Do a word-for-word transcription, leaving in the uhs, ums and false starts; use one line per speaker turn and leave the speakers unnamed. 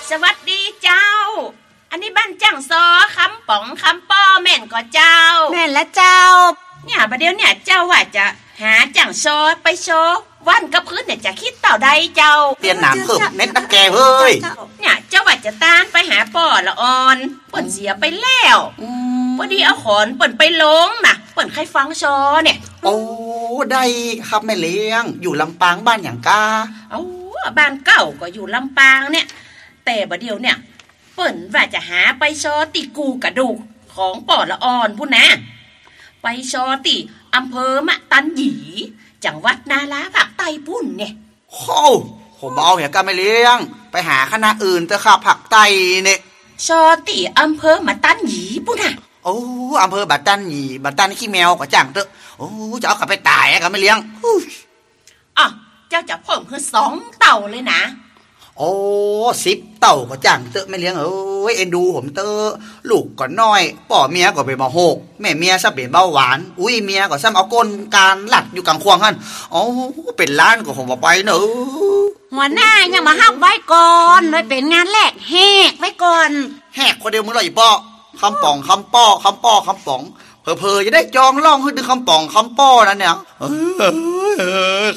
สวัสดีเจ้าอันนี้บ้านจ้างซอคำป๋องคำป้อแม่นก็เจ้า
แม่นและเจ้า
เนี่ยประเดี๋ยวเนี่ยเจ้าว่าจะหาจ้างซอไปโชว์วันกับพื้นเนี่ยจะคิดต่อใดเจ้า
เตียนหนามเพิ่มเน็ตนักแกเฮ้ย
เนี่ยเจ้าว่าจะตานไปหาป่อละอ่อนเปิ่นเสียไปแล้วพอดีเอาขอนเปิ่นไปลงน่ะเปิ่นใครฟังซอเนี่ย
โอ้ได้ครับแม่เลี้ยงอยู่ลำปางบ้านอย่างกา
เอ้าบ้านเก่าก็อยู่ลำปางเนี่ยแต่บัดเดียวเนี่ยเปิ่นว่าจะหาไปซอติกูกระดูกของป่อละอ่อนพุ่นนะไปซอติอำเภอมะตันหยีจังหวัดนาราภาคใต้พุ่นเนี่ย
โอ้ผมเอาอย่างกันไม่เลี้ยงไปหาคณะอื่นเถอะครับภาคใต้เนี่ย
ซอติอำเภอมะตันหยีพุ่นน่ะ
โอ้อำเภอบัดตันหยีบัดตันขี้แมวก็จังเถอะโอ้จะเอากลับไปตายกันไม่เลี้ยง
อ๋อเจ้าจะเพิ่มคือสองเต่าเลยนะ
โอ้สิบเต่าก็จังเตอะไม่เลี้ยงเอ้ยเอ็นดูผมเตอะลูกก็น้อยป่อเมียก็ไปมาหกแม่เมียซะเป็นเบาหวานอุ้ยเมียก็ซ้ำเอาก้นการหลัดอยู่กลางควงหั่นโอ้เป็นล้านก็ผมบ่ไปเนอะ
หัวหน้ายังมาฮับไว้ก่อนไว้เป็นงานแรกแหกไว้ก่อน
แหกคนเดียวมึงเลยอีป้อคำป่องคำป้อคำป้อคำป่องเพอๆจะได้จองล่องให้ดึงคำป่องคำป้อนั่นเนี่ยเออ